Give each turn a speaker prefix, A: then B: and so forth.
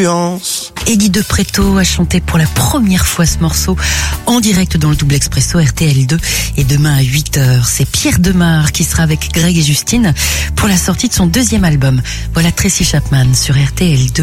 A: Et Guy de Préto a chanté pour la première fois ce morceau en direct dans le Double Expresso RTL2. Et demain à 8h, c'est Pierre Demar qui sera avec Greg et Justine pour la sortie de son deuxième album. Voilà Tracy Chapman sur RTL2.